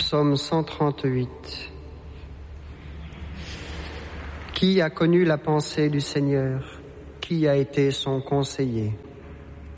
Psaume 138. Qui a connu la pensée du Seigneur? Qui a été son conseiller?